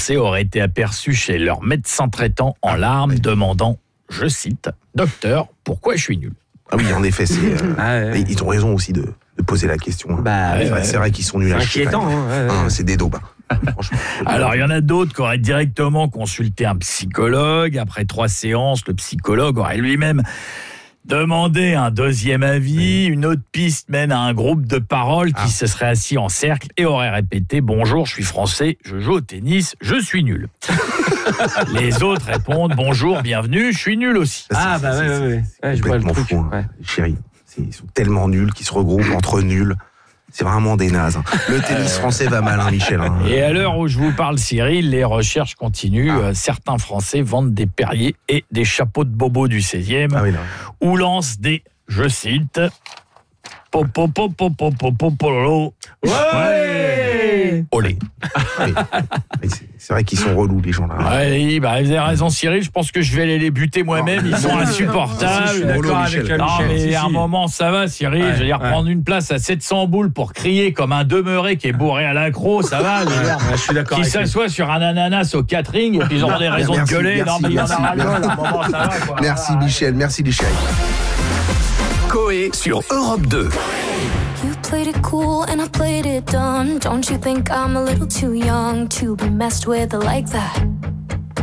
Français auraient été aperçus chez leur médecin traitant en larmes, demandant, je cite, « Docteur, pourquoi je suis nul ?» Ah oui, en effet, ils ont raison aussi de poser la question. C'est vrai qu'ils sont nuls à chier. C'est inquiétant. C'est des daubes. Alors, il y en a d'autres qui auraient directement consulté un psychologue. Après 3 séances, le psychologue aurait lui-même demandé un deuxième avis. Une autre piste mène à un groupe de parole qui se serait assis en cercle et aurait répété « Bonjour, je suis français, je joue au tennis, je suis nul. » Les autres répondent « Bonjour, bienvenue, je suis nul aussi. » Je vois le truc. Fou, hein. Chérie, ils sont tellement nuls qu'ils se regroupent entre nuls. C'est vraiment des nazes. Le tennis français va mal, hein, Michel. Et à l'heure où je vous parle, Cyril, les recherches continuent. Certains Français vendent des Perrier et des chapeaux de bobo du 16e ou lancent des, je cite, popopopopopopopolo. Olé. C'est vrai qu'ils sont relous, les gens là. Oui, vous avez raison, Cyril. Je pense que je vais aller les buter moi-même. Ils sont insupportables. Je suis d'accord avec Michel. Non, mais à un moment, ça va, Cyril. Je veux dire, prendre une place à 700 boules pour crier comme un demeuré qui est bourré à l'accro, ça va. Je suis d'accord. Qui s'assoit sur un ananas au catering et puis ils auront des raisons de gueuler. Non, mais il y en a ras-le-bol. À un moment, ça va, quoi. Merci, Michel. Merci, les chéris. Coé sur Europe 2. You played it cool and I played it dumb. Don't you think I'm a little too young to be messed with like that?